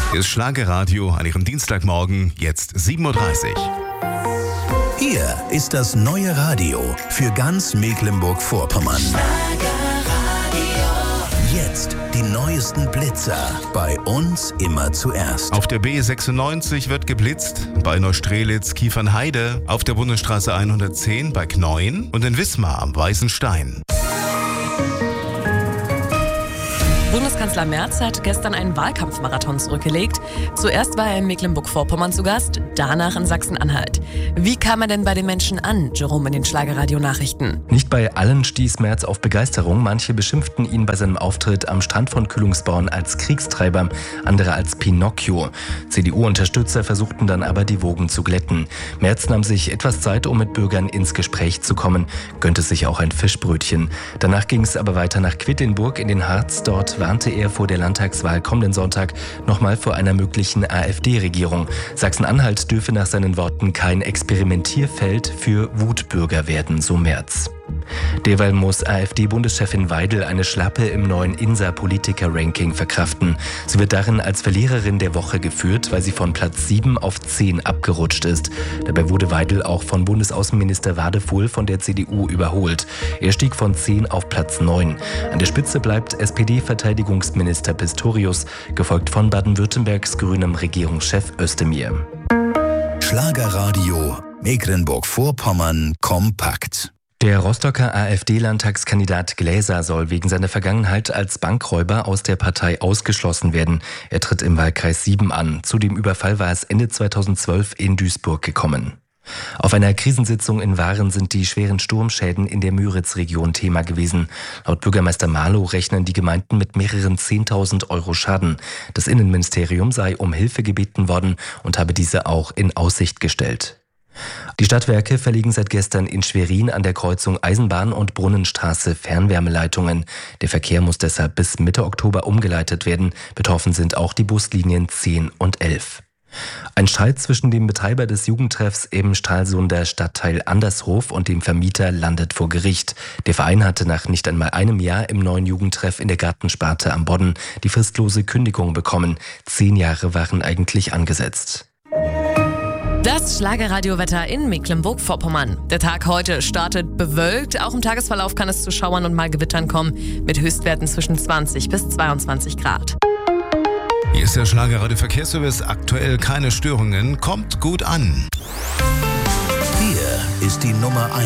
Hier ist Schlagerradio an Ihrem Dienstagmorgen, jetzt 7:30 Uhr. Hier ist das neue Radio für ganz Mecklenburg-Vorpommern. Jetzt die neuesten Blitzer. Bei uns immer zuerst. Auf der B96 wird geblitzt, bei Neustrelitz-Kiefernheide, auf der Bundesstraße 110 bei Kneuen und in Wismar am Weißen Stein. Bundeskanzler Merz hat gestern einen Wahlkampfmarathon zurückgelegt. Zuerst war er in Mecklenburg-Vorpommern zu Gast, danach in Sachsen-Anhalt. Wie kam er denn bei den Menschen an, Jerome in den Schlagerradio-Nachrichten? Nicht bei allen stieß Merz auf Begeisterung. Manche beschimpften ihn bei seinem Auftritt am Strand von Kühlungsborn als Kriegstreiber, andere als Pinocchio. CDU-Unterstützer versuchten dann aber die Wogen zu glätten. Merz nahm sich etwas Zeit, um mit Bürgern ins Gespräch zu kommen, gönnte sich auch ein Fischbrötchen. Danach ging es aber weiter nach Quedlinburg in den Harz. Dort warnte er vor der Landtagswahl kommenden Sonntag nochmal vor einer möglichen AfD-Regierung. Sachsen-Anhalt dürfe nach seinen Worten kein Experimentierfeld für Wutbürger werden, so Merz. Derweil muss AfD-Bundeschefin Weidel eine Schlappe im neuen INSA-Politiker-Ranking verkraften. Sie wird darin als Verliererin der Woche geführt, weil sie von Platz 7 auf 10 abgerutscht ist. Dabei wurde Weidel auch von Bundesaußenminister Wadefuhl von der CDU überholt. Er stieg von 10 auf Platz 9. An der Spitze bleibt SPD-Verteidigungsminister Pistorius, gefolgt von Baden-Württembergs grünem Regierungschef Özdemir. Schlagerradio Mecklenburg-Vorpommern kompakt. Der Rostocker AfD-Landtagskandidat Gläser soll wegen seiner Vergangenheit als Bankräuber aus der Partei ausgeschlossen werden. Er tritt im Wahlkreis 7 an. Zu dem Überfall war es Ende 2012 in Duisburg gekommen. Auf einer Krisensitzung in Waren sind die schweren Sturmschäden in der Müritz-Region Thema gewesen. Laut Bürgermeister Marlow rechnen die Gemeinden mit mehreren 10.000 Euro Schaden. Das Innenministerium sei um Hilfe gebeten worden und habe diese auch in Aussicht gestellt. Die Stadtwerke verlegen seit gestern in Schwerin an der Kreuzung Eisenbahn- und Brunnenstraße Fernwärmeleitungen. Der Verkehr muss deshalb bis Mitte Oktober umgeleitet werden. Betroffen sind auch die Buslinien 10 und 11. Ein Streit zwischen dem Betreiber des Jugendtreffs im Stralsunder Stadtteil Andershof und dem Vermieter landet vor Gericht. Der Verein hatte nach nicht einmal einem Jahr im neuen Jugendtreff in der Gartensparte am Bodden die fristlose Kündigung bekommen. 10 Jahre waren eigentlich angesetzt. Das Schlagerradiowetter in Mecklenburg-Vorpommern. Der Tag heute startet bewölkt. Auch im Tagesverlauf kann es zu Schauern und mal Gewittern kommen, mit Höchstwerten zwischen 20 bis 22 Grad. Hier ist der Schlagerradio-Verkehrsservice. Aktuell keine Störungen. Kommt gut an. Hier ist die Nummer 1.